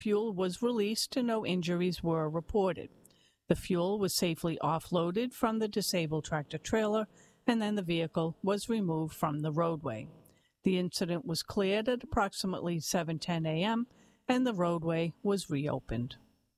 fuel was released and no injuries were reported. The fuel was safely offloaded from the disabled tractor-trailer, and then the vehicle was removed from the roadway. The incident was cleared at approximately 7:10 a.m., and the roadway was reopened.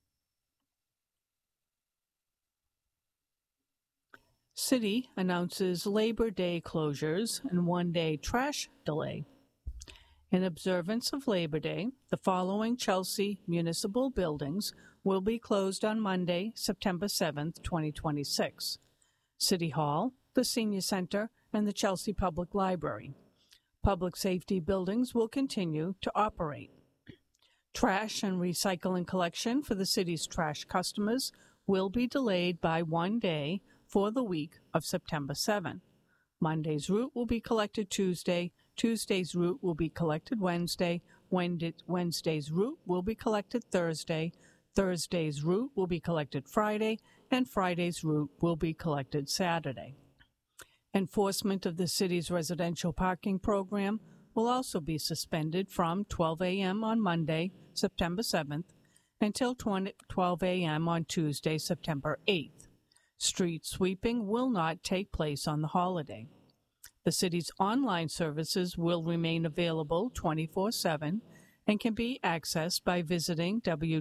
City announces Labor Day closures and one-day trash delay. In observance of Labor Day, the following Chelsea municipal buildings will be closed on Monday, September 7th, 2026. City Hall, the Senior Center, and the Chelsea Public Library. Public safety buildings will continue to operate. Trash and recycling collection for the city's trash customers will be delayed by 1 day for the week of September 7. Monday's route will be collected Tuesday, Tuesday's route will be collected Wednesday, Wednesday's route will be collected Thursday, Thursday's route will be collected Friday, and Friday's route will be collected Saturday. Enforcement of the city's residential parking program will also be suspended from 12 a.m. on Monday, September 7th, until 12 a.m. on Tuesday, September 8th. Street sweeping will not take place on the holiday. The city's online services will remain available 24/7 and can be accessed by visiting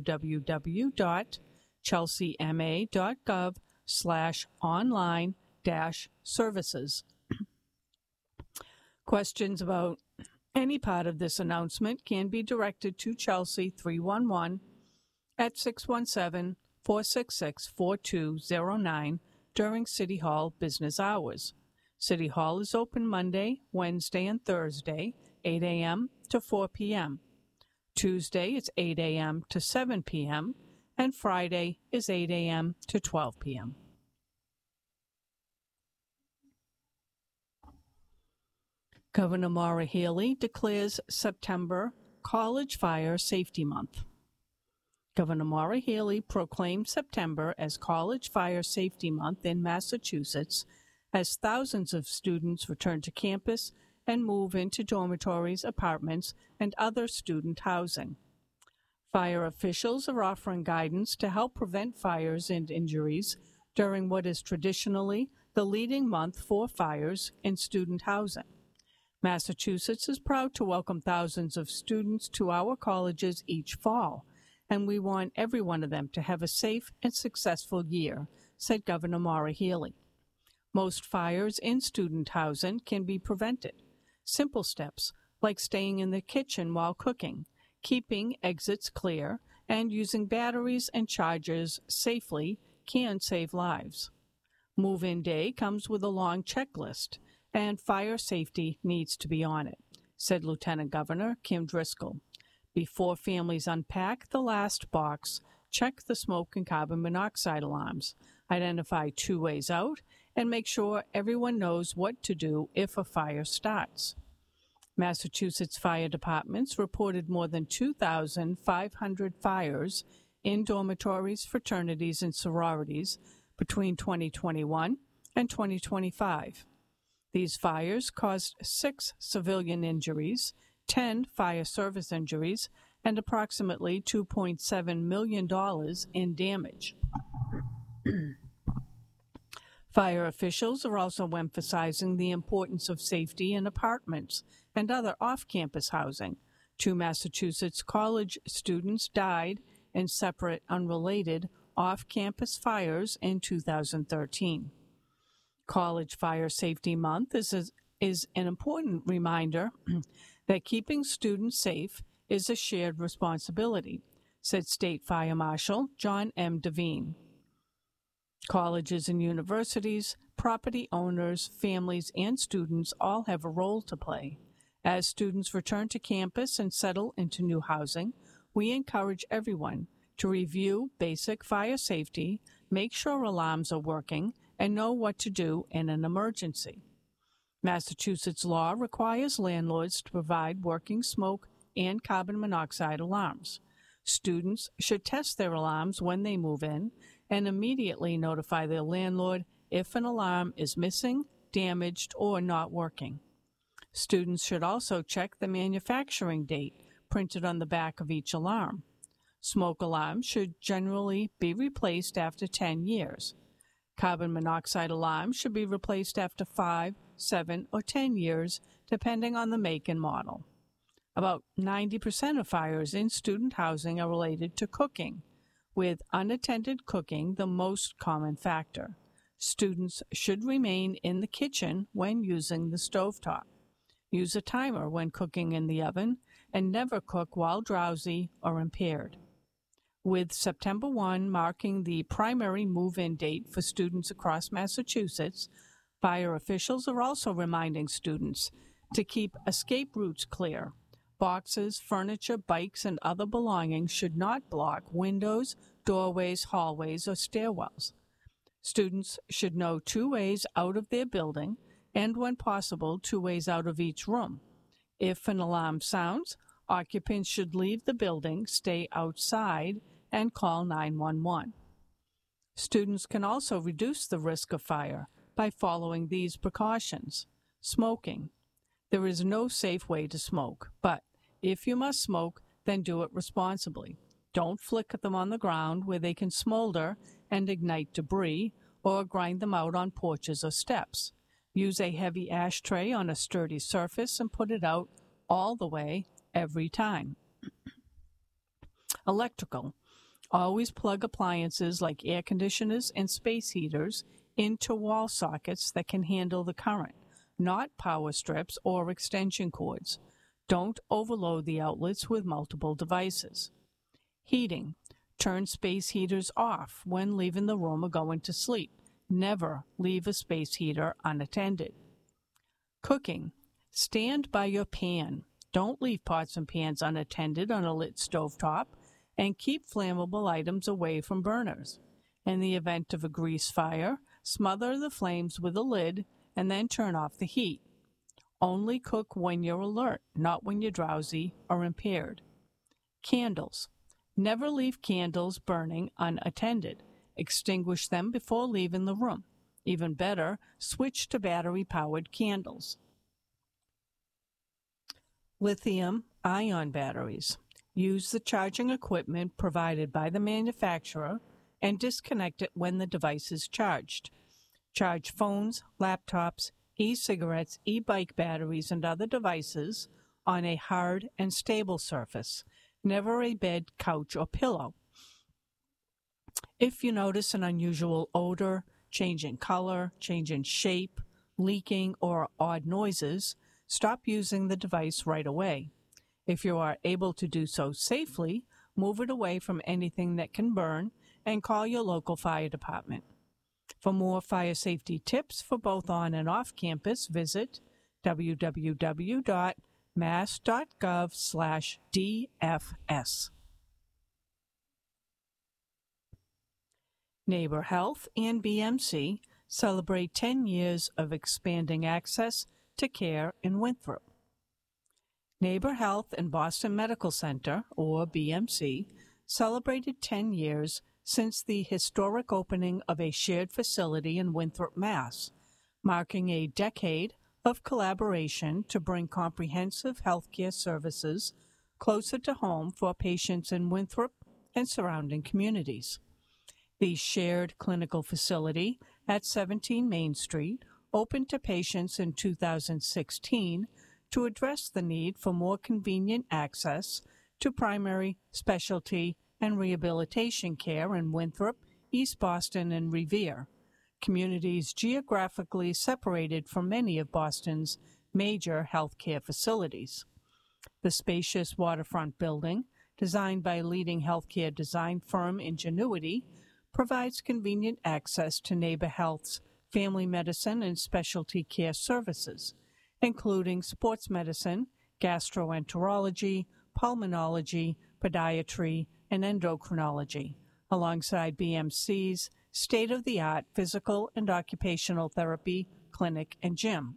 www.chelseama.gov/online-services. Questions about any part of this announcement can be directed to Chelsea 311 at 617-466-4209 during City Hall business hours. City Hall is open Monday, Wednesday, and Thursday, 8 a.m. to 4 p.m. Tuesday is 8 a.m. to 7 p.m., and Friday is 8 a.m. to 12 p.m. Governor Maura Healey declares September College Fire Safety Month. Governor Maura Healey proclaimed September as College Fire Safety Month in Massachusetts as thousands of students return to campus and move into dormitories, apartments, and other student housing. Fire officials are offering guidance to help prevent fires and injuries during what is traditionally the leading month for fires in student housing. Massachusetts is proud to welcome thousands of students to our colleges each fall, and we want every one of them to have a safe and successful year, said Governor Maura Healey. Most fires in student housing can be prevented. Simple steps like staying in the kitchen while cooking, keeping exits clear, and using batteries and chargers safely can save lives. Move-in day comes with a long checklist, and fire safety needs to be on it, said Lieutenant Governor Kim Driscoll. Before families unpack the last box, check the smoke and carbon monoxide alarms, identify 2 ways out, and make sure everyone knows what to do if a fire starts. Massachusetts fire departments reported more than 2,500 fires in dormitories, fraternities, and sororities between 2021 and 2025. These fires caused 6 civilian injuries, 10 fire service injuries, and approximately $2.7 million in damage. Fire officials are also emphasizing the importance of safety in apartments and other off-campus housing. 2 Massachusetts college students died in separate, unrelated, off-campus fires in 2013. College Fire Safety Month is an important reminder that keeping students safe is a shared responsibility, said State Fire Marshal John M. Devine. Colleges and universities, property owners, families, and students all have a role to play. As students return to campus and settle into new housing, we encourage everyone to review basic fire safety, make sure alarms are working, and know what to do in an emergency. Massachusetts law requires landlords to provide working smoke and carbon monoxide alarms. Students should test their alarms when they move in and immediately notify their landlord if an alarm is missing, damaged, or not working. Students should also check the manufacturing date printed on the back of each alarm. Smoke alarms should generally be replaced after 10 years. Carbon monoxide alarms should be replaced after 5, 7, or 10 years, depending on the make and model. About 90% of fires in student housing are related to cooking, with unattended cooking the most common factor. Students should remain in the kitchen when using the stovetop. Use a timer when cooking in the oven, and never cook while drowsy or impaired. With September 1 marking the primary move-in date for students across Massachusetts, fire officials are also reminding students to keep escape routes clear. Boxes, furniture, bikes, and other belongings should not block windows, doorways, hallways, or stairwells. Students should know 2 ways out of their building, and when possible, 2 ways out of each room. If an alarm sounds, occupants should leave the building, stay outside, and call 911. Students can also reduce the risk of fire by following these precautions. Smoking. There is no safe way to smoke, but if you must smoke, then do it responsibly. Don't flick them on the ground where they can smolder and ignite debris, or grind them out on porches or steps. Use a heavy ashtray on a sturdy surface and put it out all the way every time. Electrical. Always plug appliances like air conditioners and space heaters into wall sockets that can handle the current, not power strips or extension cords. Don't overload the outlets with multiple devices. Heating. Turn space heaters off when leaving the room or going to sleep. Never leave a space heater unattended. Cooking. Stand by your pan. Don't leave pots and pans unattended on a lit stovetop, and keep flammable items away from burners. In the event of a grease fire, smother the flames with a lid and then turn off the heat. Only cook when you're alert, not when you're drowsy or impaired. Candles. Never leave candles burning unattended. Extinguish them before leaving the room. Even better, switch to battery-powered candles. Lithium-ion batteries. Use the charging equipment provided by the manufacturer and disconnect it when the device is charged. Charge phones, laptops, e-cigarettes, e-bike batteries, and other devices on a hard and stable surface, never a bed, couch, or pillow. If you notice an unusual odor, change in color, change in shape, leaking, or odd noises, stop using the device right away. If you are able to do so safely, move it away from anything that can burn and call your local fire department. For more fire safety tips for both on and off campus, visit www.mass.gov/DFS. Neighbor Health and BMC celebrate 10 years of expanding access to care in Winthrop. Neighbor Health and Boston Medical Center, or BMC, celebrated 10 years since the historic opening of a shared facility in Winthrop, Mass., marking a decade of collaboration to bring comprehensive healthcare services closer to home for patients in Winthrop and surrounding communities. The shared clinical facility at 17 Main Street opened to patients in 2016 to address the need for more convenient access to primary, specialty, and rehabilitation care in Winthrop, East Boston, and Revere, communities geographically separated from many of Boston's major healthcare facilities. The spacious waterfront building, designed by leading healthcare design firm Ingenuity, provides convenient access to Neighbor Health's family medicine and specialty care services, including sports medicine, gastroenterology, pulmonology, podiatry, and endocrinology, alongside BMC's state-of-the-art physical and occupational therapy clinic and gym.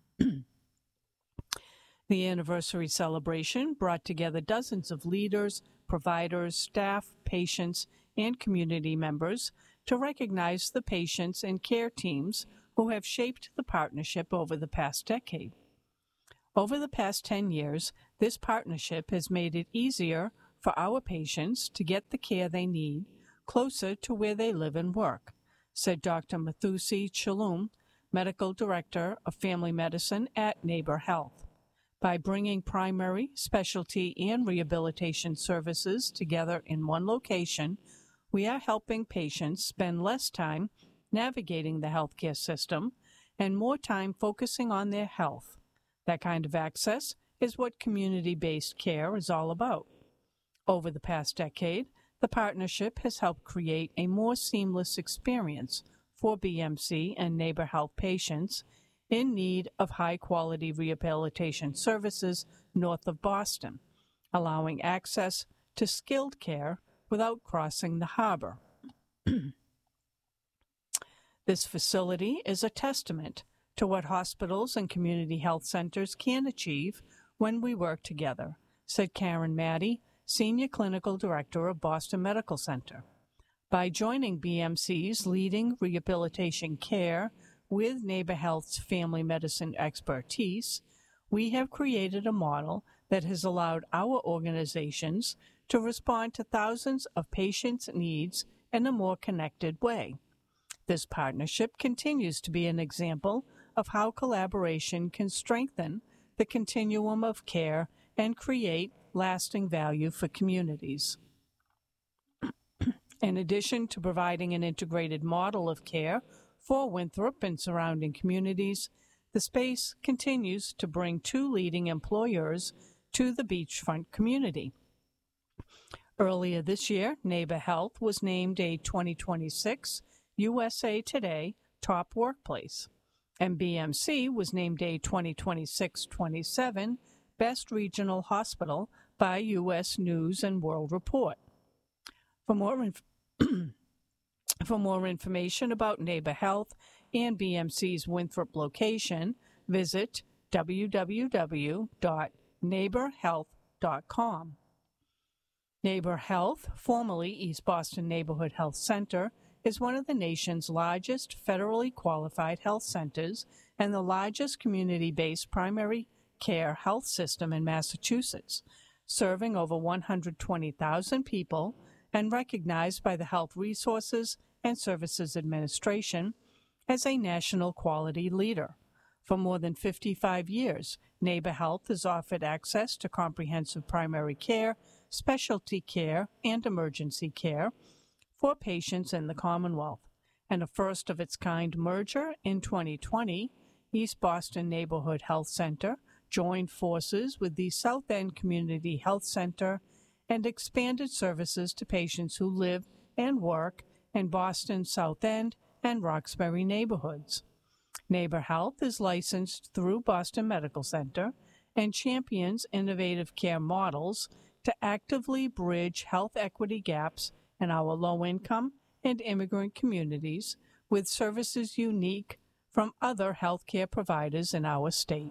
The anniversary celebration brought together dozens of leaders, providers, staff, patients, and community members to recognize the patients and care teams who have shaped the partnership over the past decade. Over the past 10 years, this partnership has made it easier for our patients to get the care they need closer to where they live and work, said Dr. Mathusi Chalum, Medical Director of Family Medicine at Neighbor Health. By bringing primary, specialty, and rehabilitation services together in one location, we are helping patients spend less time navigating the healthcare system and more time focusing on their health. That kind of access is what community-based care is all about. Over the past decade, the partnership has helped create a more seamless experience for BMC and Neighbor Health patients in need of high-quality rehabilitation services north of Boston, allowing access to skilled care without crossing the harbor. This facility is a testament to what hospitals and community health centers can achieve when we work together, said Karen Maddie, Senior Clinical Director of Boston Medical Center. By joining BMC's leading rehabilitation care with Neighbor Health's family medicine expertise, we have created a model that has allowed our organizations to respond to thousands of patients' needs in a more connected way. This partnership continues to be an example of how collaboration can strengthen the continuum of care and create lasting value for communities. In addition to providing an integrated model of care for Winthrop and surrounding communities, the space continues to bring two leading employers to the beachfront community. Earlier this year, Neighbor Health was named a 2026 USA Today Top Workplace, and BMC was named a 2026-27 Best Regional Hospital by U.S. News and World Report. For more information about Neighbor Health and BMC's Winthrop location, visit www.neighborhealth.com. Neighbor Health, formerly East Boston Neighborhood Health Center, is one of the nation's largest federally qualified health centers and the largest community-based primary care health system in Massachusetts, serving over 120,000 people and recognized by the Health Resources and Services Administration as a national quality leader. For more than 55 years, Neighbor Health has offered access to comprehensive primary care, specialty care, and emergency care for patients in the Commonwealth. And a first-of-its-kind merger in 2020, East Boston Neighborhood Health Center joined forces with the South End Community Health Center and expanded services to patients who live and work in Boston's South End and Roxbury neighborhoods. Neighbor Health is licensed through Boston Medical Center and champions innovative care models to actively bridge health equity gaps in our low-income and immigrant communities with services unique from other healthcare providers in our state.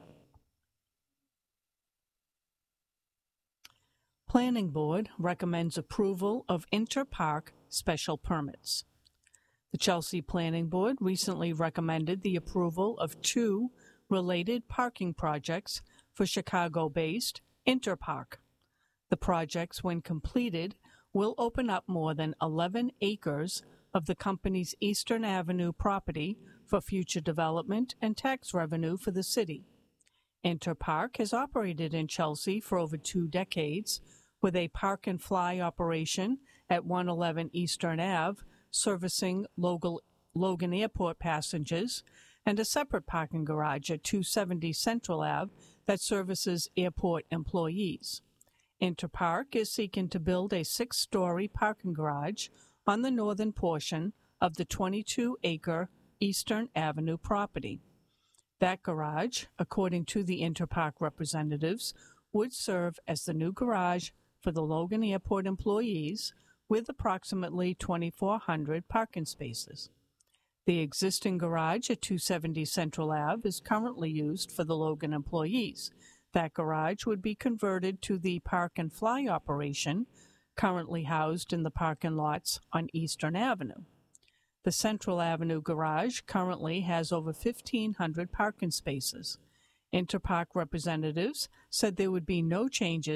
Planning Board recommends approval of interpark special permits. The Chelsea Planning Board recently recommended the approval of two related parking projects for Chicago-based Interpark. The projects, when completed, will open up more than 11 acres of the company's Eastern Avenue property for future development and tax revenue for the city. Interpark has operated in Chelsea for over 2 decades, with a park and fly operation at 111 Eastern Ave, servicing Logan Airport passengers, and a separate parking garage at 270 Central Ave that services airport employees. Interpark is seeking to build a 6-story parking garage on the northern portion of the 22-acre Eastern Avenue property. That garage, according to the Interpark representatives, would serve as the new garage for the Logan Airport employees, with approximately 2,400 parking spaces. The existing garage at 270 Central Ave is currently used for the Logan employees. That garage would be converted to the park and fly operation, currently housed in the parking lots on Eastern Avenue. The Central Avenue garage currently has over 1,500 parking spaces. Interpark representatives said there would be no changes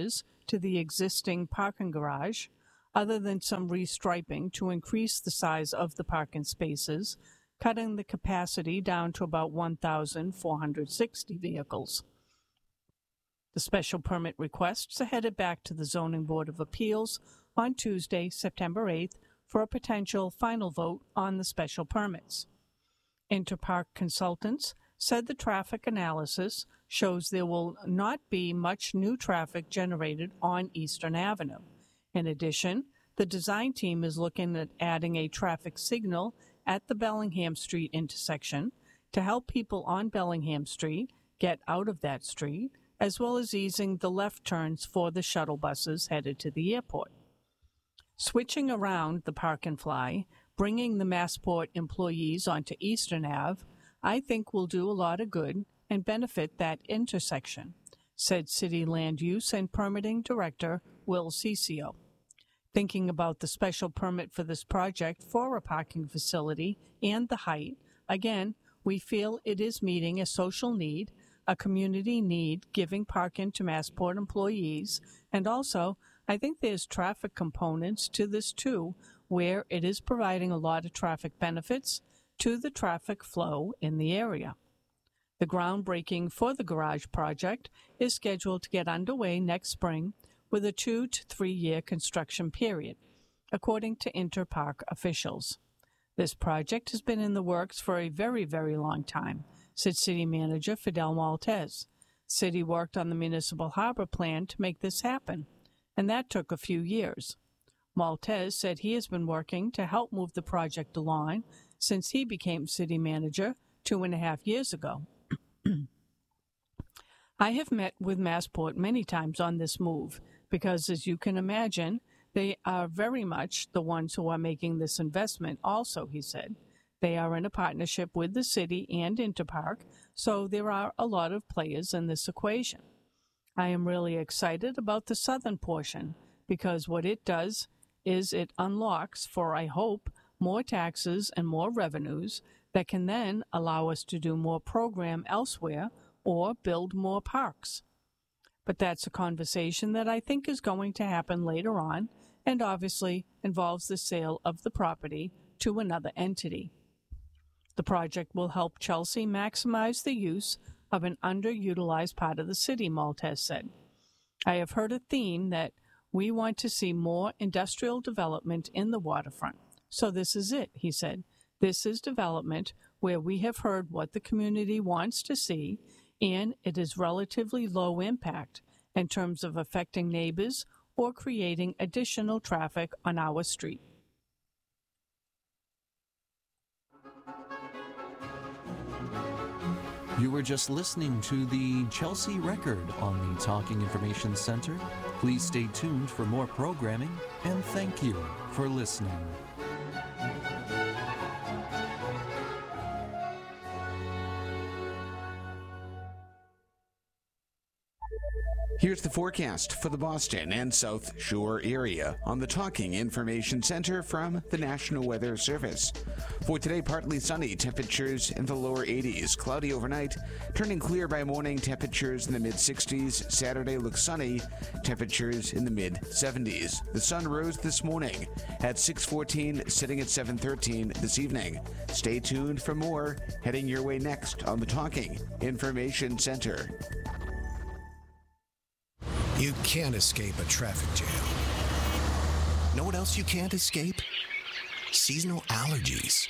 to the existing parking garage, other than some restriping to increase the size of the parking spaces, cutting the capacity down to about 1,460 vehicles. The special permit requests are headed back to the Zoning Board of Appeals on Tuesday, September 8th, for a potential final vote on the special permits. Interpark Consultants said the traffic analysis shows there will not be much new traffic generated on Eastern Avenue. In addition, the design team is looking at adding a traffic signal at the Bellingham Street intersection to help people on Bellingham Street get out of that street, as well as easing the left turns for the shuttle buses headed to the airport. Switching around the Park and Fly, bringing the Massport employees onto Eastern Ave, I think will do a lot of good and benefit that intersection, said City Land Use and Permitting Director Will Ciccio. Thinking about the special permit for this project for a parking facility and the height, again, we feel it is meeting a social need, a community need, giving parking to Massport employees, and also, I think there's traffic components to this too, where it is providing a lot of traffic benefits to the traffic flow in the area. The groundbreaking for the garage project is scheduled to get underway next spring with a 2 to 3 year construction period, according to Interpark officials. This project has been in the works for a very, very long time, said City Manager Fidel Maltez. City worked on the municipal harbor plan to make this happen, and that took a few years. Maltez said he has been working to help move the project along since he became city manager 2.5 years ago. I have met with Massport many times on this move because, as you can imagine, they are very much the ones who are making this investment also, he said. They are in a partnership with the city and Interpark, so there are a lot of players in this equation. I am really excited about the southern portion because what it does is it unlocks, for I hope, more taxes and more revenues that can then allow us to do more program elsewhere or build more parks. But that's a conversation that I think is going to happen later on and obviously involves the sale of the property to another entity. The project will help Chelsea maximize the use of an underutilized part of the city, Maltez said. I have heard a theme that we want to see more industrial development in the waterfront. So this is it, he said. This is development where we have heard what the community wants to see, and it is relatively low impact in terms of affecting neighbors or creating additional traffic on our street. You were just listening to the Chelsea Record on the Talking Information Center. Please stay tuned for more programming, and thank you for listening. Here's the forecast for the Boston and South Shore area on the Talking Information Center from the National Weather Service. For today, partly sunny, temperatures in the lower 80s. Cloudy overnight, turning clear by morning, temperatures in the mid-60s. Saturday looks sunny, temperatures in the mid-70s. The sun rose this morning at 6:14, sitting at 7:13 this evening. Stay tuned for more, heading your way next on the Talking Information Center. You can't escape a traffic jam. Know what else you can't escape? Seasonal allergies.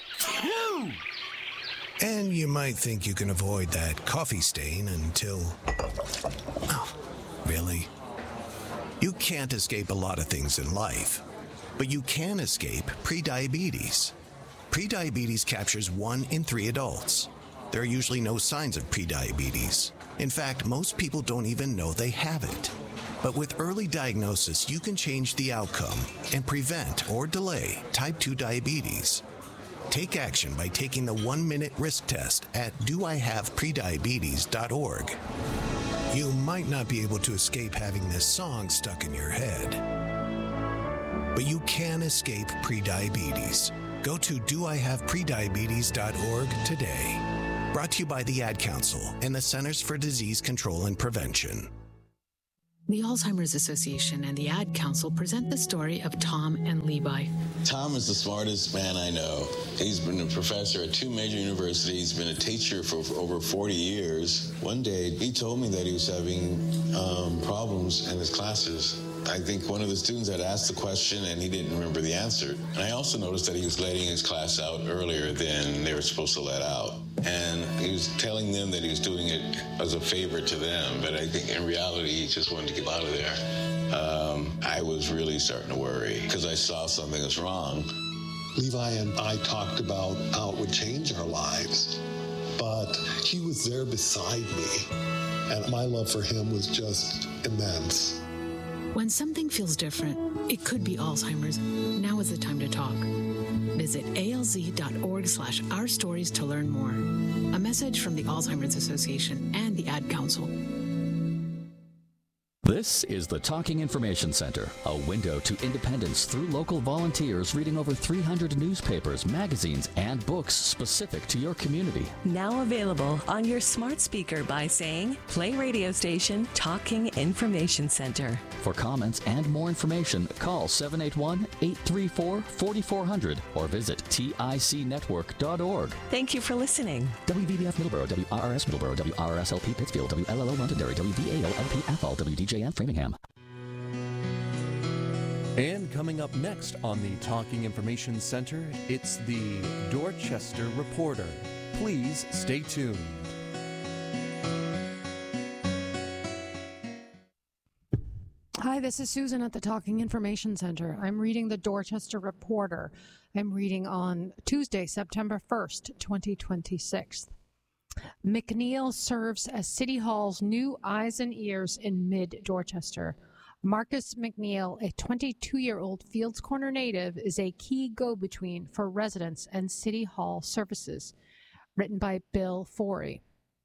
And you might think you can avoid that coffee stain until... Oh, really? You can't escape a lot of things in life, but you can escape prediabetes. Prediabetes captures 1 in 3 adults. There are usually no signs of prediabetes. In fact, most people don't even know they have it. But with early diagnosis, you can change the outcome and prevent or delay type 2 diabetes. Take action by taking the 1-minute risk test at doihaveprediabetes.org. You might not be able to escape having this song stuck in your head, but you can escape prediabetes. Go to doihaveprediabetes.org today. Brought to you by the Ad Council and the Centers for Disease Control and Prevention. The Alzheimer's Association and the Ad Council present the story of Tom and Levi. Tom is the smartest man I know. He's been a professor at 2 major universities, been a teacher for over 40 years. One day, he told me that he was having problems in his classes. I think one of the students had asked the question and he didn't remember the answer. And I also noticed that he was letting his class out earlier than they were supposed to let out. And he was telling them that he was doing it as a favor to them, but I think in reality, he just wanted to get out of there. I was really starting to worry because I saw something was wrong. Levi and I talked about how it would change our lives, but he was there beside me, and my love for him was just immense. When something feels different, it could be Alzheimer's. Now is the time to talk. Visit alz.org/ourstories to learn more. A message from the Alzheimer's Association and the Ad Council. This is the Talking Information Center, a window to independence through local volunteers reading over 300 newspapers, magazines, and books specific to your community. Now available on your smart speaker by saying, play radio station Talking Information Center. For comments and more information, call 781-834-4400 or visit ticnetwork.org. Thank you for listening. WVBF Middleborough, WRRS Middleborough, WRSLP Pittsfield, WLLO Londonderry, WVAO-LP Athol, WDJN Framingham. And coming up next on the Talking Information Center, it's the Dorchester Reporter. Please stay tuned. Hi, this is Susan at the Talking Information Center. I'm reading the Dorchester Reporter. I'm reading on Tuesday, September 1st, 2026. McNeil serves as City Hall's new eyes and ears in mid-Dorchester. Marcus McNeil, a 22-year-old Fields Corner native, is a key go-between for residents and City Hall services. Written by Bill Forey.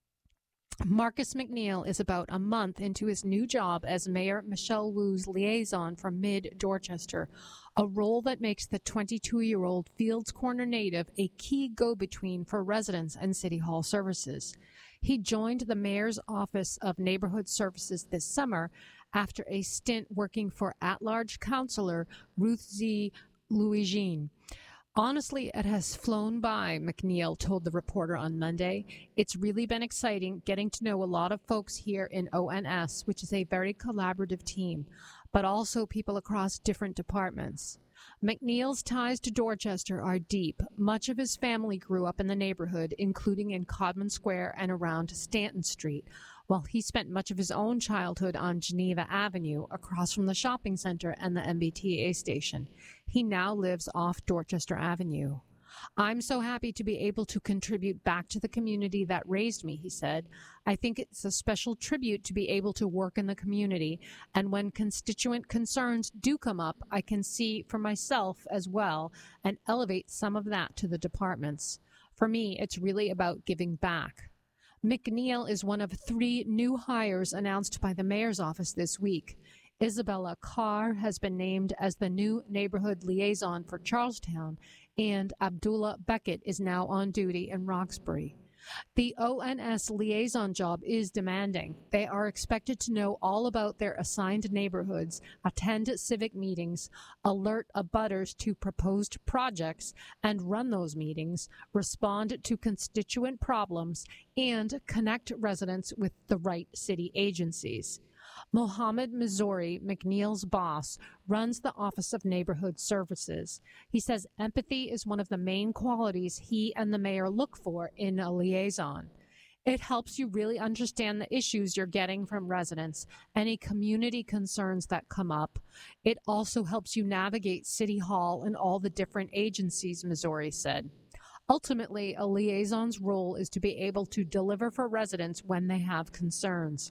Marcus McNeil is about a month into his new job as Mayor Michelle Wu's liaison for mid-Dorchester, a role that makes the 22-year-old Fields Corner native a key go-between for residents and City Hall services. He joined the Mayor's Office of Neighborhood Services this summer after a stint working for at-large councilor Ruth Z. Louis-Jean. Honestly, it has flown by, McNeil told the Reporter on Monday. It's really been exciting getting to know a lot of folks here in ONS, which is a very collaborative team, but also people across different departments. McNeil's ties to Dorchester are deep. Much of his family grew up in the neighborhood, including in Codman Square and around Stanton Street, while he spent much of his own childhood on Geneva Avenue, across from the shopping center and the MBTA station. He now lives off Dorchester Avenue. I'm so happy to be able to contribute back to the community that raised me, he said. I think it's a special tribute to be able to work in the community, and when constituent concerns do come up, I can see for myself as well and elevate some of that to the departments. For me, it's really about giving back. McNeil is one of 3 new hires announced by the mayor's office this week. Isabella Carr has been named as the new neighborhood liaison for Charlestown, and Abdullah Beckett is now on duty in Roxbury. The ONS liaison job is demanding. They are expected to know all about their assigned neighborhoods, attend civic meetings, alert abutters to proposed projects, and run those meetings, respond to constituent problems, and connect residents with the right city agencies. Mohammed Missouri, McNeil's boss, runs the Office of Neighborhood Services. He says empathy is one of the main qualities he and the mayor look for in a liaison. It helps you really understand the issues you're getting from residents, any community concerns that come up. It also helps you navigate City Hall and all the different agencies, Missouri said. Ultimately, a liaison's role is to be able to deliver for residents when they have concerns.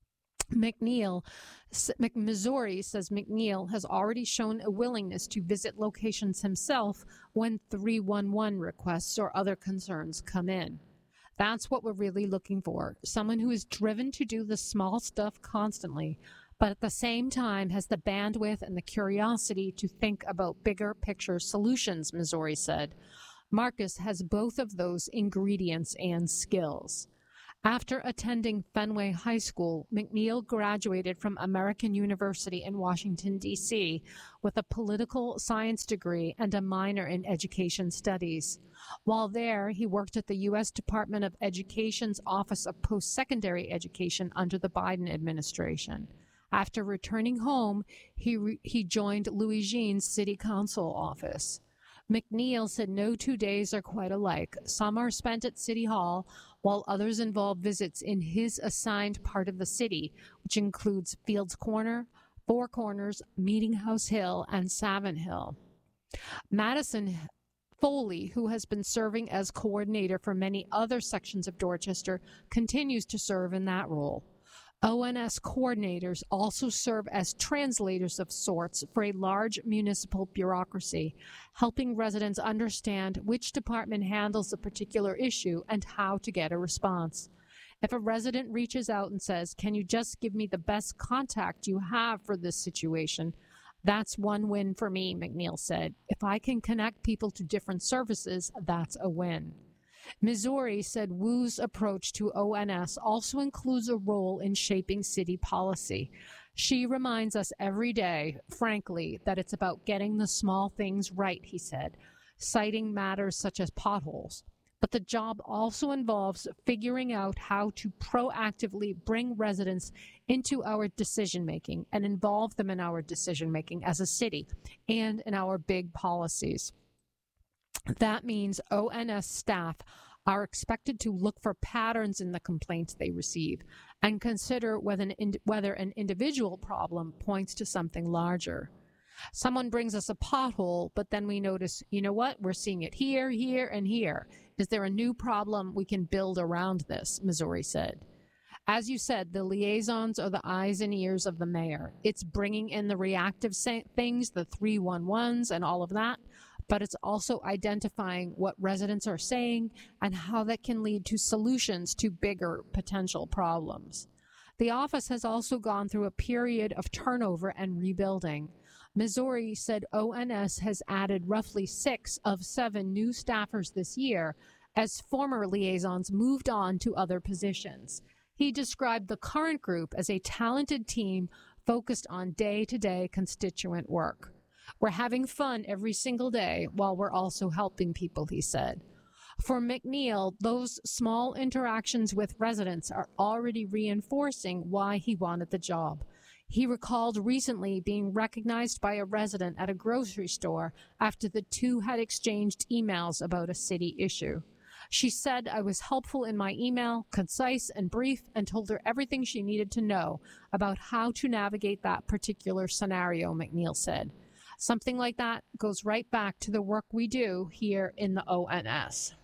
Missouri says McNeil has already shown a willingness to visit locations himself when 311 requests or other concerns come in. That's what we're really looking for, someone who is driven to do the small stuff constantly, but at the same time has the bandwidth and the curiosity to think about bigger picture solutions, Missouri said. Marcus has both of those ingredients and skills. After attending Fenway High School, McNeil graduated from American University in Washington, D.C. with a political science degree and a minor in education studies. While there, he worked at the U.S. Department of Education's Office of Post-Secondary Education under the Biden administration. After returning home, he joined Louis Jean's city council office. McNeil said no 2 days are quite alike. Some are spent at City Hall, while others involve visits in his assigned part of the city, which includes Fields Corner, Four Corners, Meeting House Hill, and Savin Hill. Madison Foley, who has been serving as coordinator for many other sections of Dorchester, continues to serve in that role. ONS coordinators also serve as translators of sorts for a large municipal bureaucracy, helping residents understand which department handles a particular issue and how to get a response. If a resident reaches out and says, "Can you just give me the best contact you have for this situation?" That's one win for me, McNeil said. If I can connect people to different services, that's a win. Missouri said WU's approach to ONS also includes a role in shaping city policy. She reminds us every day, frankly, that it's about getting the small things right, he said, citing matters such as potholes. But the job also involves figuring out how to proactively bring residents into our decision-making and involve them in our decision-making as a city and in our big policies. That means ONS staff are expected to look for patterns in the complaints they receive and consider whether an individual problem points to something larger. Someone brings us a pothole, but then we notice, you know what, we're seeing it here, here, and here. Is there a new problem we can build around this? Missouri said. As you said, the liaisons are the eyes and ears of the mayor. It's bringing in the reactive things, the 311s and all of that, but it's also identifying what residents are saying and how that can lead to solutions to bigger potential problems. The office has also gone through a period of turnover and rebuilding. Missouri said ONS has added roughly 6 of 7 new staffers this year as former liaisons moved on to other positions. He described the current group as a talented team focused on day-to-day constituent work. We're having fun every single day while we're also helping people, he said. For McNeil, those small interactions with residents are already reinforcing why he wanted the job. He recalled recently being recognized by a resident at a grocery store after the two had exchanged emails about a city issue. She said I was helpful in my email, concise and brief, and told her everything she needed to know about how to navigate that particular scenario, McNeil said. Something like that goes right back to the work we do here in the ONS.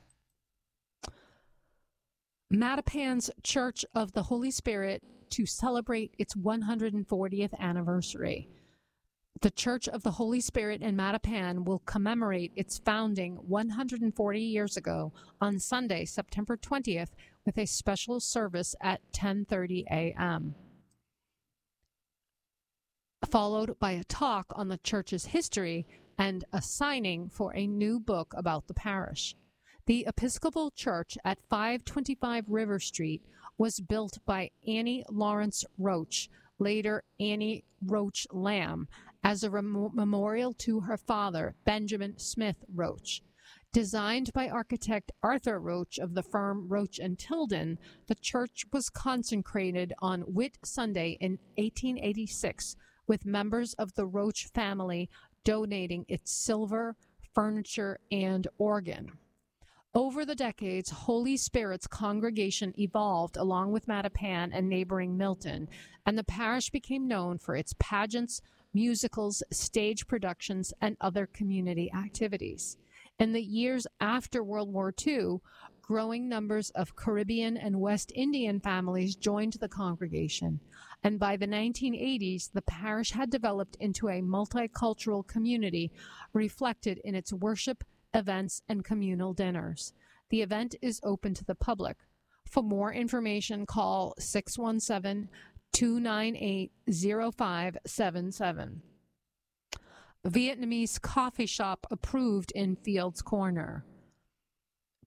Mattapan's Church of the Holy Spirit to celebrate its 140th anniversary. The Church of the Holy Spirit in Mattapan will commemorate its founding 140 years ago on Sunday, September 20th, with a special service at 10:30 a.m., followed by a talk on the church's history and a signing for a new book about the parish. The Episcopal Church at 525 River Street was built by Annie Lawrence Roach, later Annie Roach Lamb, as a memorial to her father, Benjamin Smith Roach. Designed by architect Arthur Roach of the firm Roach and Tilden, the church was consecrated on Whit Sunday in 1886, with members of the Roach family donating its silver, furniture, and organ. Over the decades, Holy Spirit's congregation evolved along with Mattapan and neighboring Milton, and the parish became known for its pageants, musicals, stage productions, and other community activities. In the years after World War II, growing numbers of Caribbean and West Indian families joined the congregation, and by the 1980s, the parish had developed into a multicultural community reflected in its worship, events, and communal dinners. The event is open to the public. For more information, call 617-298-0577. Vietnamese coffee shop approved in Fields Corner.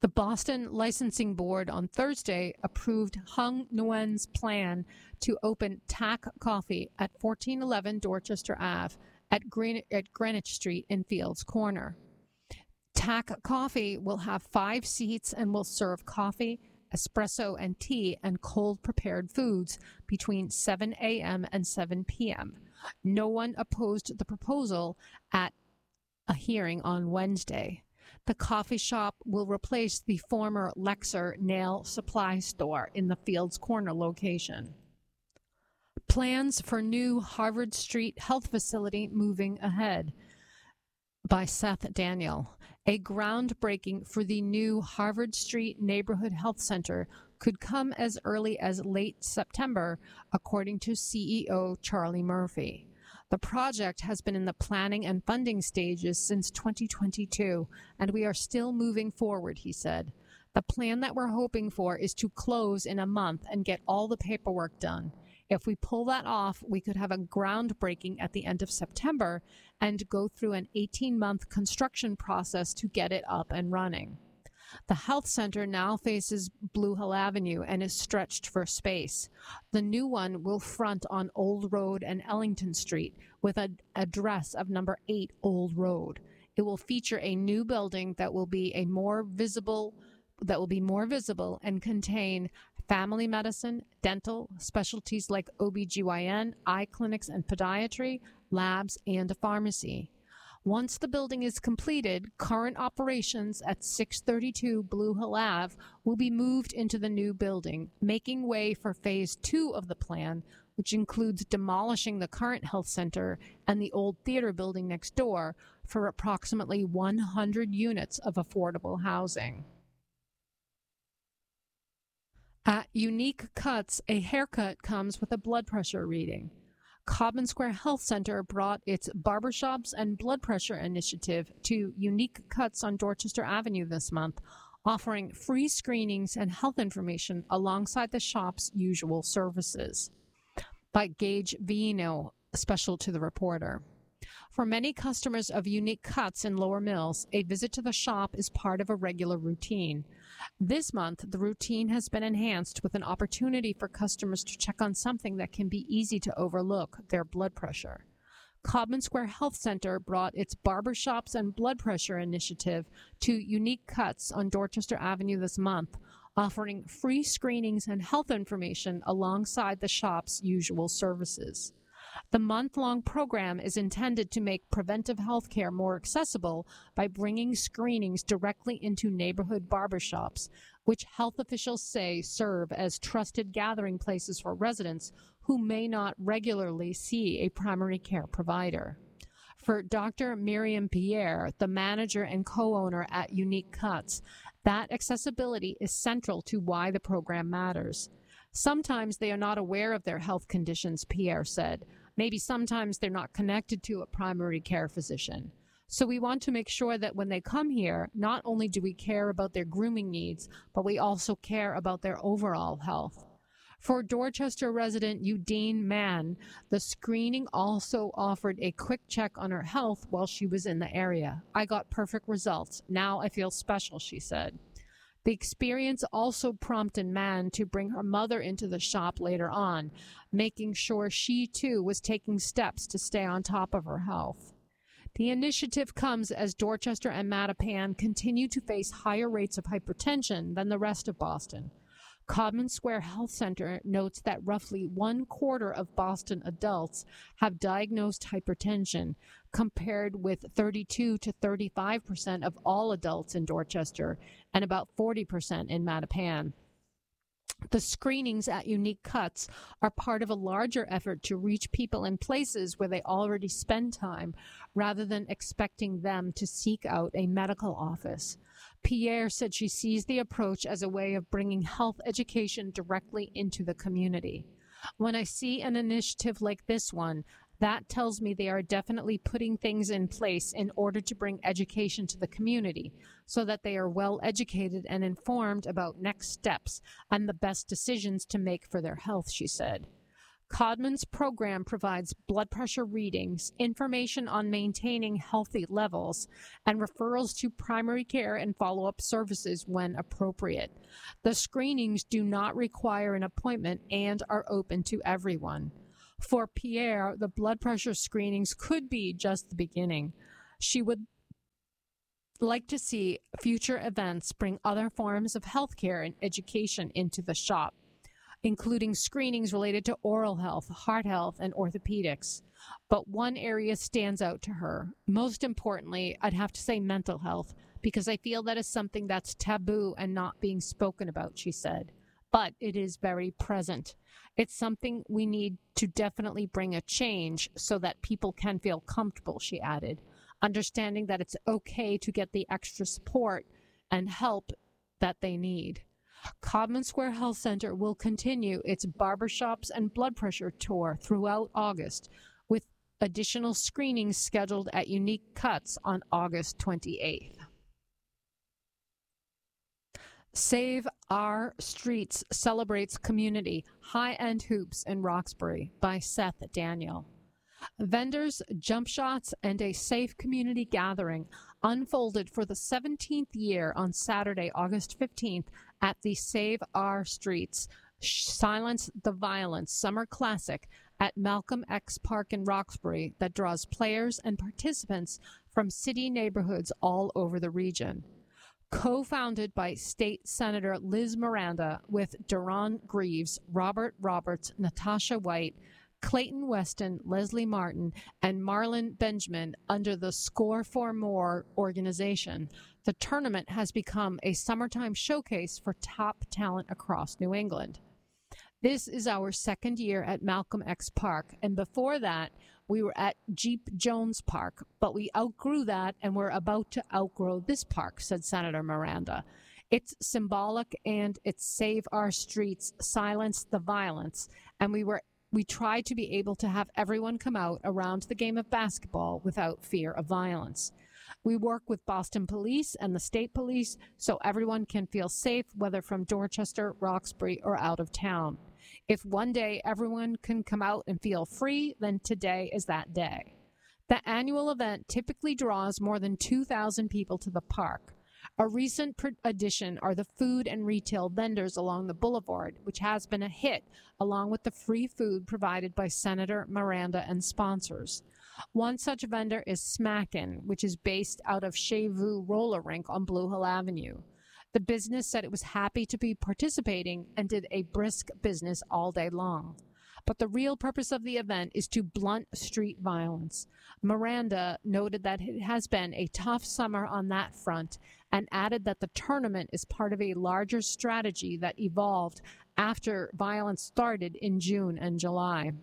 The Boston Licensing Board on Thursday approved Hung Nguyen's plan to open TAC Coffee at 1411 Dorchester Ave at Greenwich Street in Fields Corner. TAC Coffee will have 5 seats and will serve coffee, espresso, and tea and cold prepared foods between 7 a.m. and 7 p.m. No one opposed the proposal at a hearing on Wednesday. The coffee shop will replace the former Lexer nail supply store in the Fields Corner location. Plans for new Harvard Street Health Facility moving ahead by Seth Daniel. A groundbreaking for the new Harvard Street Neighborhood Health Center could come as early as late September, according to CEO Charlie Murphy. The project has been in the planning and funding stages since 2022, and we are still moving forward, he said. The plan that we're hoping for is to close in a month and get all the paperwork done. If we pull that off, we could have a groundbreaking at the end of September and go through an 18-month construction process to get it up and running. The health center now faces Blue Hill Avenue and is stretched for space. The new one will front on Old Road and Ellington Street with an address of number 8 Old Road. It will feature a new building that will be more visible and contain family medicine, dental, specialties like OBGYN, eye clinics and podiatry, labs, and a pharmacy. Once the building is completed, current operations at 632 Blue Hill Ave will be moved into the new building, making way for Phase 2 of the plan, which includes demolishing the current health center and the old theater building next door for approximately 100 units of affordable housing. At Unique Cuts, a haircut comes with a blood pressure reading. Cobham Square Health Center brought its barbershops and blood pressure initiative to Unique Cuts on Dorchester Avenue this month, offering free screenings and health information alongside the shop's usual services. By Gage Vino, special to the reporter. For many customers of Unique Cuts in Lower Mills, a visit to the shop is part of a regular routine. This month, the routine has been enhanced with an opportunity for customers to check on something that can be easy to overlook, their blood pressure. Cobham Square Health Center brought its barbershops and blood pressure initiative to Unique Cuts on Dorchester Avenue this month, offering free screenings and health information alongside the shop's usual services. The month-long program is intended to make preventive health care more accessible by bringing screenings directly into neighborhood barbershops, which health officials say serve as trusted gathering places for residents who may not regularly see a primary care provider. For Dr. Miriam Pierre, the manager and co-owner at Unique Cuts, that accessibility is central to why the program matters. Sometimes they are not aware of their health conditions, Pierre said. Maybe sometimes they're not connected to a primary care physician. So we want to make sure that when they come here, not only do we care about their grooming needs, but we also care about their overall health. For Dorchester resident Udine Mann, the screening also offered a quick check on her health while she was in the area. I got perfect results. Now I feel special, she said. The experience also prompted Mann to bring her mother into the shop later on, making sure she too was taking steps to stay on top of her health. The initiative comes as Dorchester and Mattapan continue to face higher rates of hypertension than the rest of Boston. Cobham Square Health Center notes that roughly 1/4 of Boston adults have diagnosed hypertension, compared with 32 to 35% of all adults in Dorchester and about 40% in Mattapan. The screenings at Unique Cuts are part of a larger effort to reach people in places where they already spend time, rather than expecting them to seek out a medical office. Pierre said she sees the approach as a way of bringing health education directly into the community. When I see an initiative like this one, that tells me they are definitely putting things in place in order to bring education to the community so that they are well educated and informed about next steps and the best decisions to make for their health, she said. Codman's program provides blood pressure readings, information on maintaining healthy levels, and referrals to primary care and follow-up services when appropriate. The screenings do not require an appointment and are open to everyone. For Pierre, the blood pressure screenings could be just the beginning. She would like to see future events bring other forms of healthcare and education into the shop, including screenings related to oral health, heart health, and orthopedics. But one area stands out to her. Most importantly, I'd have to say mental health, because I feel that is something that's taboo and not being spoken about, she said. But it is very present. It's something we need to definitely bring a change so that people can feel comfortable, she added, understanding that it's okay to get the extra support and help that they need. Codman Square Health Center will continue its barbershops and blood pressure tour throughout August, with additional screenings scheduled at Unique Cuts on August 28th. Save Our Streets celebrates community high-end hoops in Roxbury by Seth Daniel. Vendors, jump shots, and a safe community gathering unfolded for the 17th year on Saturday, August 15th at the Save Our Streets Silence the Violence Summer Classic at Malcolm X Park in Roxbury that draws players and participants from city neighborhoods all over the region. Co-founded by State Senator Liz Miranda with Duron Greaves, Robert Roberts, Natasha White, Clayton Weston, Leslie Martin, and Marlon Benjamin under the Score for More organization, the tournament has become a summertime showcase for top talent across New England. This is our second year at Malcolm X Park, and before that, we were at Jeep Jones Park, but we outgrew that and we're about to outgrow this park, said Senator Miranda. It's symbolic and it's Save Our Streets, Silence the Violence, and we tried to be able to have everyone come out around the game of basketball without fear of violence. We work with Boston Police and the State Police so everyone can feel safe, whether from Dorchester, Roxbury, or out of town. If one day everyone can come out and feel free, then today is that day. The annual event typically draws more than 2,000 people to the park. A recent addition are the food and retail vendors along the boulevard, which has been a hit, along with the free food provided by Senator Miranda and sponsors. One such vendor is Smackin', which is based out of Chez Vous roller rink on Blue Hill Avenue. The business said it was happy to be participating and did a brisk business all day long. But the real purpose of the event is to blunt street violence. Miranda noted that it has been a tough summer on that front and added that the tournament is part of a larger strategy that evolved after violence started in June and July.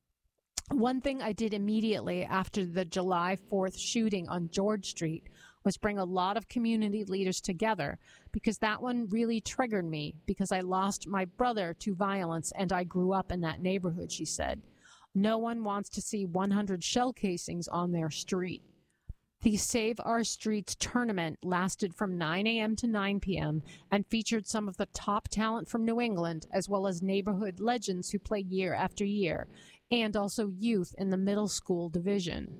One thing I did immediately after the July 4th shooting on George Street was bring a lot of community leaders together, because that one really triggered me because I lost my brother to violence and I grew up in that neighborhood, she said. No one wants to see 100 shell casings on their street. The Save Our Streets tournament lasted from 9 a.m. to 9 p.m. and featured some of the top talent from New England, as well as neighborhood legends who play year after year, and also youth in the middle school division.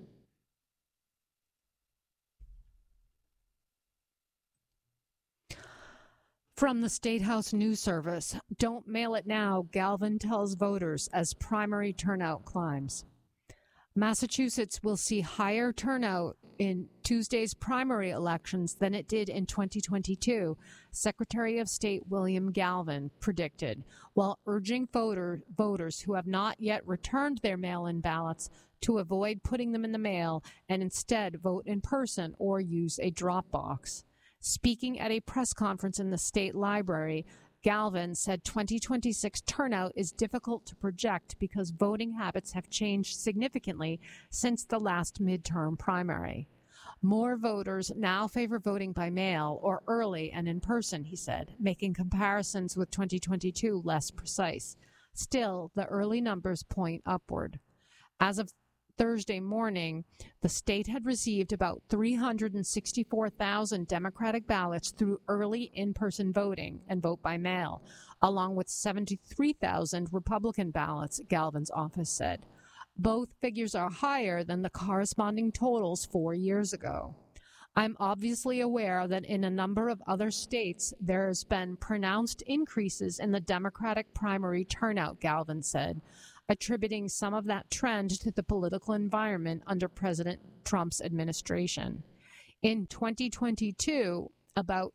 From the State House News Service, don't mail it now, Galvin tells voters as primary turnout climbs. Massachusetts will see higher turnout in Tuesday's primary elections than it did in 2022, Secretary of State William Galvin predicted, while urging voters who have not yet returned their mail-in ballots to avoid putting them in the mail and instead vote in person or use a drop box. Speaking at a press conference in the state library, Galvin said 2026 turnout is difficult to project because voting habits have changed significantly since the last midterm primary. More voters now favor voting by mail or early and in person, he said, making comparisons with 2022 less precise. Still, the early numbers point upward. As of Thursday morning, the state had received about 364,000 Democratic ballots through early in-person voting and vote by mail, along with 73,000 Republican ballots, Galvin's office said. Both figures are higher than the corresponding totals 4 years ago. I'm obviously aware that in a number of other states, there's been pronounced increases in the Democratic primary turnout, Galvin said, attributing some of that trend to the political environment under President Trump's administration. In 2022, about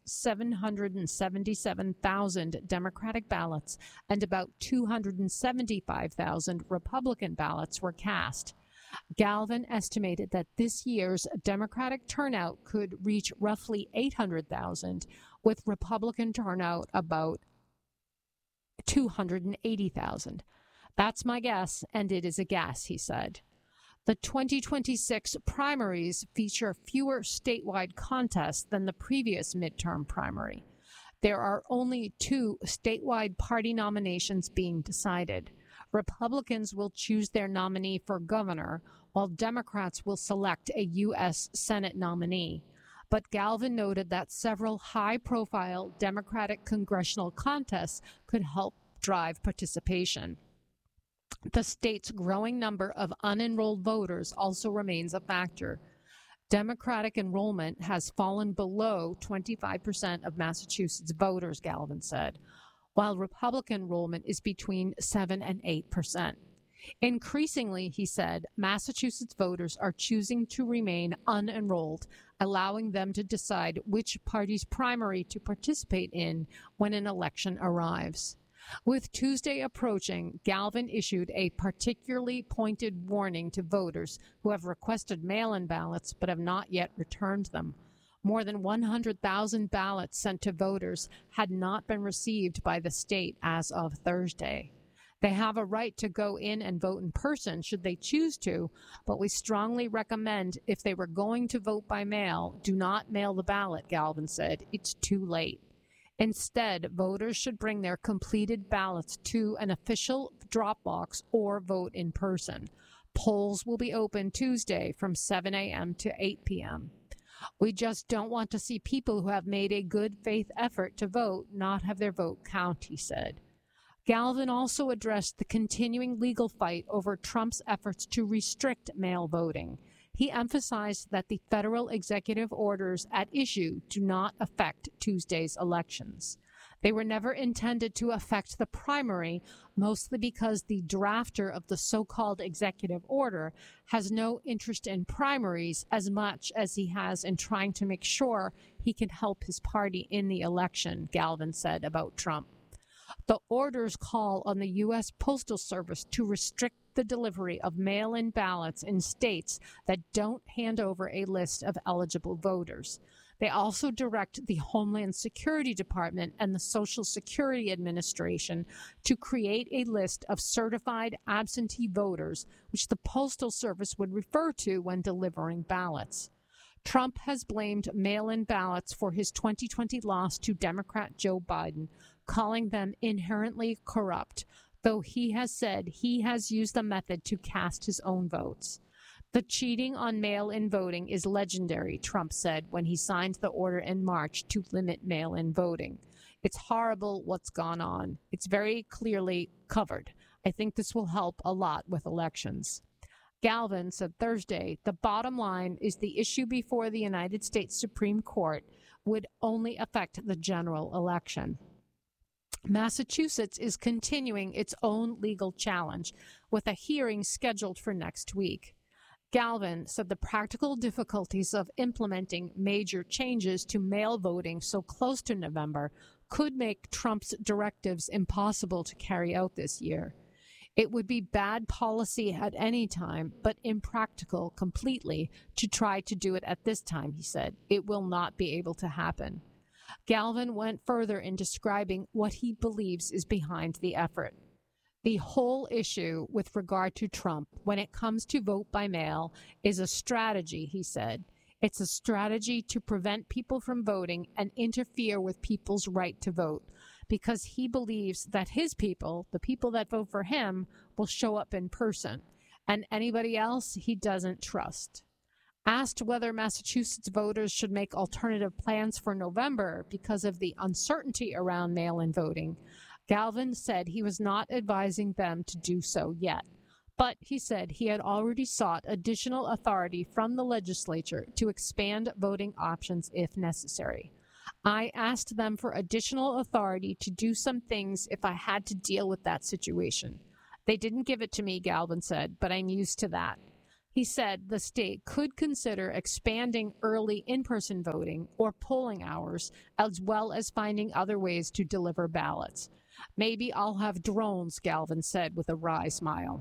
777,000 Democratic ballots and about 275,000 Republican ballots were cast. Galvin estimated that this year's Democratic turnout could reach roughly 800,000, with Republican turnout about 280,000. That's my guess, and it is a guess, he said. The 2026 primaries feature fewer statewide contests than the previous midterm primary. There are only 2 statewide party nominations being decided. Republicans will choose their nominee for governor, while Democrats will select a U.S. Senate nominee. But Galvin noted that several high-profile Democratic congressional contests could help drive participation. The state's growing number of unenrolled voters also remains a factor. Democratic enrollment has fallen below 25% of Massachusetts voters, Galvin said, while Republican enrollment is between 7 and 8%. Increasingly, he said, Massachusetts voters are choosing to remain unenrolled, allowing them to decide which party's primary to participate in when an election arrives. With Tuesday approaching, Galvin issued a particularly pointed warning to voters who have requested mail-in ballots but have not yet returned them. More than 100,000 ballots sent to voters had not been received by the state as of Thursday. They have a right to go in and vote in person should they choose to, but we strongly recommend if they were going to vote by mail, do not mail the ballot, Galvin said. It's too late. Instead, voters should bring their completed ballots to an official drop box or vote in person. Polls will be open Tuesday from 7 a.m. to 8 p.m. We just don't want to see people who have made a good faith effort to vote not have their vote count, he said. Galvin also addressed the continuing legal fight over Trump's efforts to restrict mail voting. He emphasized that the federal executive orders at issue do not affect Tuesday's elections. They were never intended to affect the primary, mostly because the drafter of the so-called executive order has no interest in primaries as much as he has in trying to make sure he can help his party in the election, Galvin said about Trump. The orders call on the U.S. Postal Service to restrict the delivery of mail-in ballots in states that don't hand over a list of eligible voters. They also direct the Homeland Security Department and the Social Security Administration to create a list of certified absentee voters, which the Postal Service would refer to when delivering ballots. Trump has blamed mail-in ballots for his 2020 loss to Democrat Joe Biden, calling them inherently corrupt, though he has said he has used the method to cast his own votes. The cheating on mail-in voting is legendary, Trump said when he signed the order in March to limit mail-in voting. It's horrible what's gone on. It's very clearly covered. I think this will help a lot with elections. Galvin said Thursday, the bottom line is the issue before the United States Supreme Court would only affect the general election. Massachusetts is continuing its own legal challenge, with a hearing scheduled for next week. Galvin said the practical difficulties of implementing major changes to mail voting so close to November could make Trump's directives impossible to carry out this year. It would be bad policy at any time, but impractical completely to try to do it at this time, he said. It will not be able to happen. Galvin went further in describing what he believes is behind the effort. The whole issue with regard to Trump, when it comes to vote by mail, is a strategy, he said. It's a strategy to prevent people from voting and interfere with people's right to vote, because he believes that his people, the people that vote for him, will show up in person. and anybody else he doesn't trust. Asked whether Massachusetts voters should make alternative plans for November because of the uncertainty around mail-in voting, Galvin said he was not advising them to do so yet. But he said he had already sought additional authority from the legislature to expand voting options if necessary. I asked them for additional authority to do some things if I had to deal with that situation. They didn't give it to me, Galvin said, but I'm used to that. He said the state could consider expanding early in-person voting or polling hours, as well as finding other ways to deliver ballots. Maybe I'll have drones, Galvin said with a wry smile.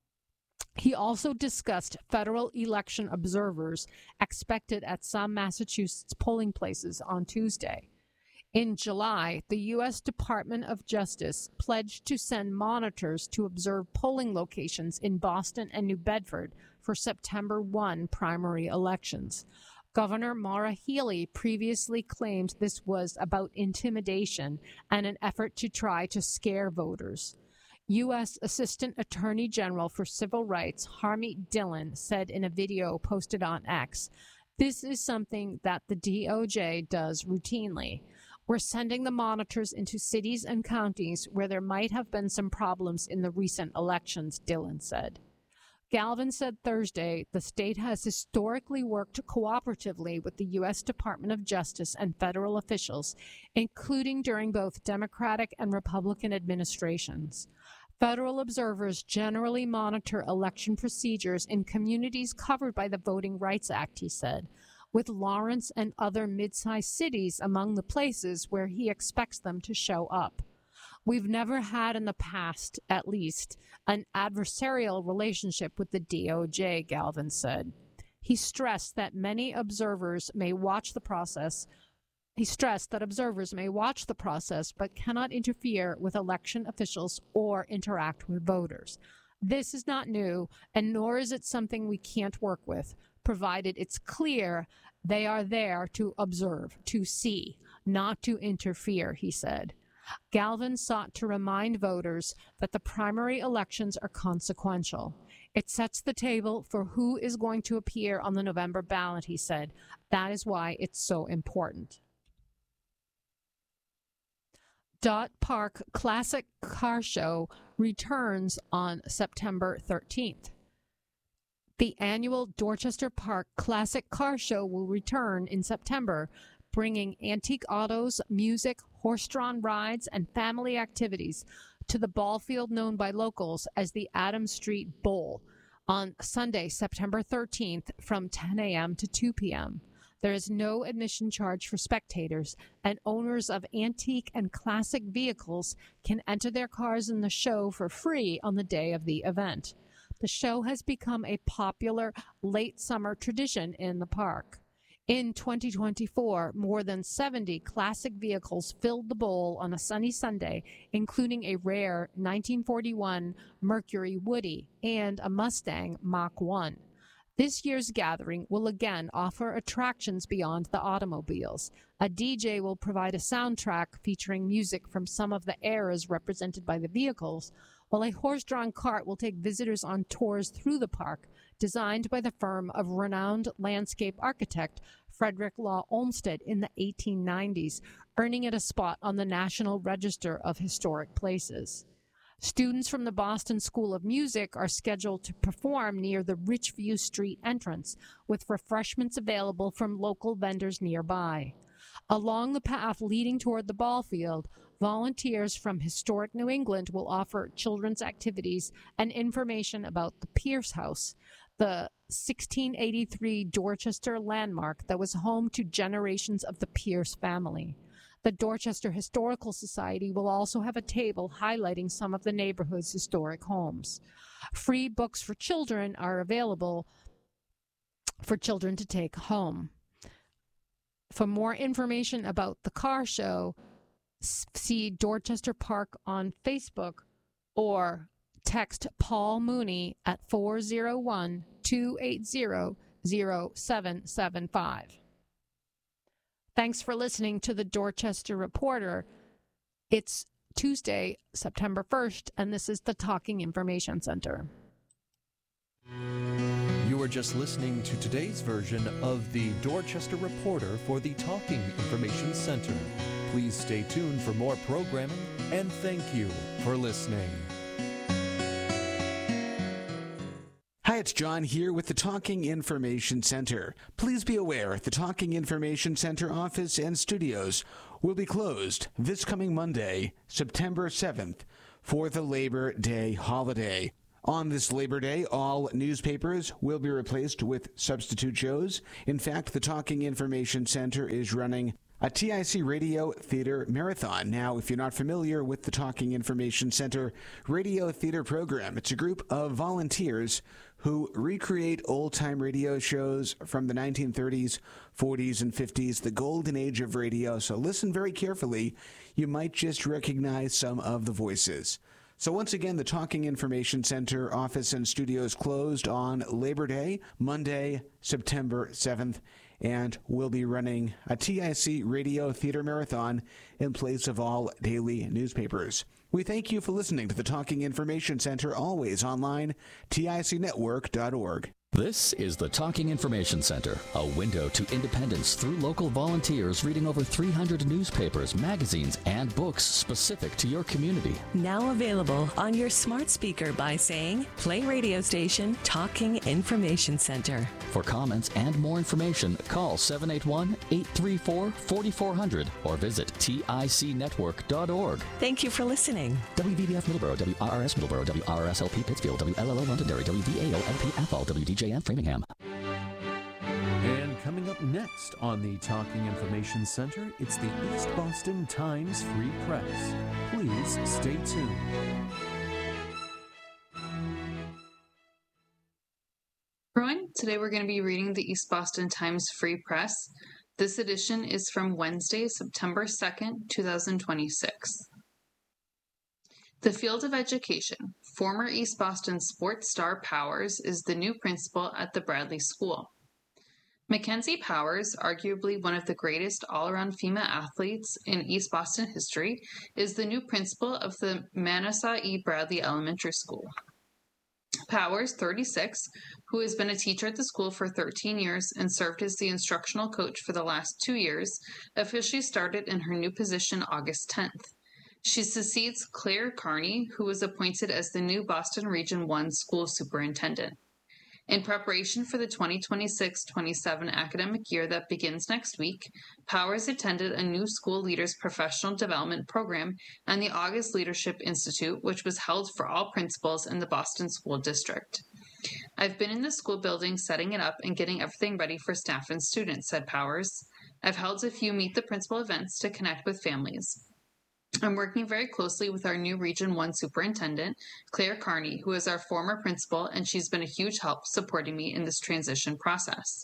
He also discussed federal election observers expected at some Massachusetts polling places on Tuesday. In July, the U.S. Department of Justice pledged to send monitors to observe polling locations in Boston and New Bedford for September 1 primary elections. Governor Maura Healey previously claimed this was about intimidation and an effort to try to scare voters. U.S. Assistant Attorney General for Civil Rights Harmeet Dillon said in a video posted on X, "This is something that the DOJ does routinely. We're sending the monitors into cities and counties where there might have been some problems in the recent elections," Dillon said. Galvin said Thursday the state has historically worked cooperatively with the U.S. Department of Justice and federal officials, including during both Democratic and Republican administrations. Federal observers generally monitor election procedures in communities covered by the Voting Rights Act, he said, with Lawrence and other mid-sized cities among the places where he expects them to show up. We've never had in the past, at least, an adversarial relationship with the DOJ, Galvin said. He stressed that observers may watch the process, but cannot interfere with election officials or interact with voters. This is not new, and nor is it something we can't work with, provided it's clear they are there to observe, to see, not to interfere, he said. Galvin sought to remind voters that the primary elections are consequential. It sets the table for who is going to appear on the November ballot, he said. That is why it's so important. Dot Park Classic Car Show returns on September 13th. The annual Dorchester Park Classic Car Show will return in September, bringing antique autos, music, horse-drawn rides, and family activities to the ball field known by locals as the Adams Street Bowl on Sunday, September 13th from 10 a.m. to 2 p.m. There is no admission charge for spectators, and owners of antique and classic vehicles can enter their cars in the show for free on the day of the event. The show has become a popular late summer tradition in the park. In 2024, more than 70 classic vehicles filled the bowl on a sunny Sunday, including a rare 1941 Mercury Woody and a Mustang Mach 1. This year's gathering will again offer attractions beyond the automobiles. A DJ will provide a soundtrack featuring music from some of the eras represented by the vehicles, while a horse-drawn cart will take visitors on tours through the park, designed by the firm of renowned landscape architect Frederick Law Olmsted in the 1890s, earning it a spot on the National Register of Historic Places. Students from the Boston School of Music are scheduled to perform near the Richview Street entrance, with refreshments available from local vendors nearby. Along the path leading toward the ball field, volunteers from Historic New England will offer children's activities and information about the Pierce House, the 1683 Dorchester landmark that was home to generations of the Pierce family. The Dorchester Historical Society will also have a table highlighting some of the neighborhood's historic homes. Free books for children are available for children to take home. For more information about the car show, see Dorchester Park on Facebook or text Paul Mooney at 401-280-0775. Thanks for listening to the Dorchester Reporter. It's Tuesday, September 1st, and this is the Talking Information Center. You are just listening to today's version of the Dorchester Reporter for the Talking Information Center. Please stay tuned for more programming, and thank you for listening. Hi, it's John here with the Talking Information Center. Please be aware the Talking Information Center office and studios will be closed this coming Monday, September 7th, for the Labor Day holiday. On this Labor Day, all newspapers will be replaced with substitute shows. In fact, the Talking Information Center is running a TIC Radio Theater Marathon. Now, if you're not familiar with the Talking Information Center Radio Theater program, it's a group of volunteers who recreate old-time radio shows from the 1930s, 40s, and 50s, the golden age of radio. So listen very carefully. You might just recognize some of the voices. So once again, the Talking Information Center office and studios closed on Labor Day, Monday, September 7th, and we'll be running a TIC Radio Theater Marathon in place of all daily newspapers. We thank you for listening to the Talking Information Center, always online, ticnetwork.org. This is the Talking Information Center, a window to independence through local volunteers reading over 300 newspapers, magazines, and books specific to your community. Now available on your smart speaker by saying, play radio station Talking Information Center. For comments and more information, call 781-834-4400 or visit ticnetwork.org. Thank you for listening. WVBF Middleborough, WRRS Middleborough, WRSLP Pittsfield, WLLO Londonderry, WVAO-LP Athol, WDJM Framingham. And coming up next on the Talking Information Center, it's the East Boston Times Free Press. Please stay tuned. Everyone, today we're going to be reading the East Boston Times Free Press. This edition is from Wednesday, September 2nd, 2026. The field of education. Former East Boston sports star Powers is the new principal at the Bradley School. Mackenzie Powers, arguably one of the greatest all-around female athletes in East Boston history, is the new principal of the Manasseh E. Bradley Elementary School. Powers, 36, who has been a teacher at the school for 13 years and served as the instructional coach for the last 2 years, officially started in her new position August 10th. She succeeds Claire Carney, who was appointed as the new Boston Region 1 school superintendent. In preparation for the 2026-27 academic year that begins next week, Powers attended a new school leaders professional development program and the August Leadership Institute, which was held for all principals in the Boston School District. I've been in the school building setting it up and getting everything ready for staff and students, said Powers. I've held a few Meet the Principal events to connect with families. I'm working very closely with our new Region 1 superintendent, Claire Carney, who is our former principal, and she's been a huge help supporting me in this transition process.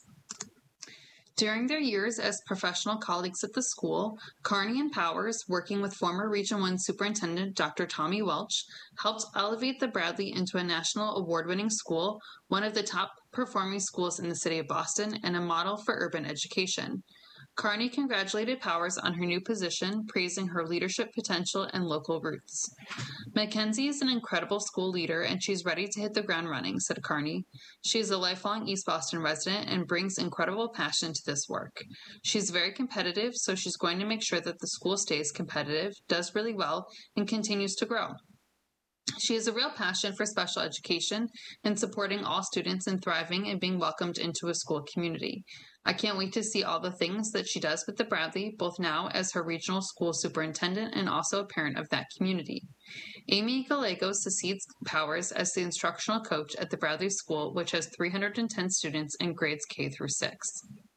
During their years as professional colleagues at the school, Carney and Powers, working with former Region 1 Superintendent Dr. Tommy Welch, helped elevate the Bradley into a national award-winning school, one of the top-performing schools in the city of Boston, and a model for urban education. Carney congratulated Powers on her new position, praising her leadership potential and local roots. Mackenzie is an incredible school leader, and she's ready to hit the ground running, said Carney. She is a lifelong East Boston resident and brings incredible passion to this work. She's very competitive, so she's going to make sure that the school stays competitive, does really well, and continues to grow. She has a real passion for special education and supporting all students and thriving and being welcomed into a school community. I can't wait to see all the things that she does with the Bradley, both now as her regional school superintendent and also a parent of that community. Amy Gallegos succeeds Powers as the instructional coach at the Bradley School, which has 310 students in grades K through 6.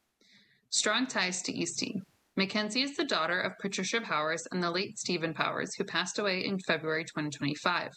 Strong ties to Eastie. Mackenzie is the daughter of Patricia Powers and the late Stephen Powers, who passed away in February 2025.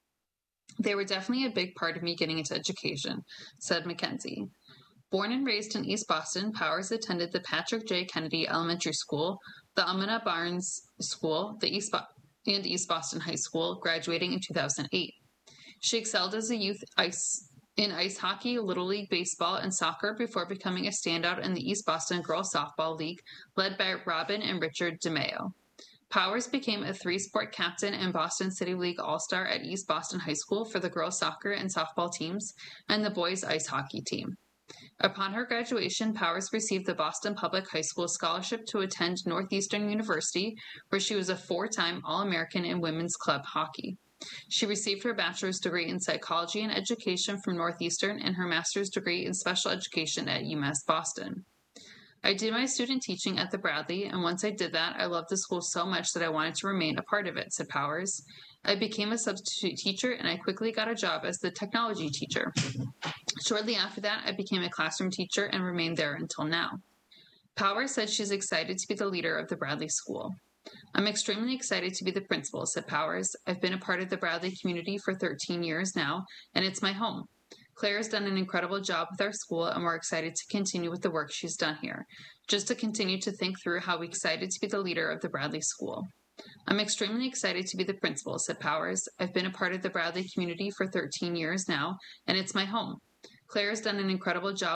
They were definitely a big part of me getting into education, said Mackenzie. Born and raised in East Boston, Powers attended the Patrick J. Kennedy Elementary School, the Amina Barnes School, and East Boston High School, graduating in 2008. She excelled as a youth in ice hockey, Little League baseball, and soccer before becoming a standout in the East Boston Girls Softball League, led by Robin and Richard DeMeo. Powers became a 3-sport captain and Boston City League All-Star at East Boston High School for the girls' soccer and softball teams and the boys' ice hockey team. Upon her graduation, Powers received the Boston Public High School scholarship to attend Northeastern University, where she was a 4-time All-American in women's club hockey. She received her bachelor's degree in psychology and education from Northeastern and her master's degree in special education at UMass Boston. I did my student teaching at the Bradley, and once I did that, I loved the school so much that I wanted to remain a part of it, said Powers. I became a substitute teacher, and I quickly got a job as the technology teacher. Shortly after that, I became a classroom teacher and remained there until now. Powers said she's excited to be the leader of the Bradley School. I'm extremely excited to be the principal, said Powers. I've been a part of the Bradley community for 13 years now, and it's my home. Claire has done an incredible job with our school, and we're excited to continue with the work she's done here. Just to continue to think through how we're excited to be the leader of the Bradley School. I'm extremely excited to be the principal, said Powers. I've been a part of the Bradley community for 13 years now, and it's my home. Claire has done an incredible job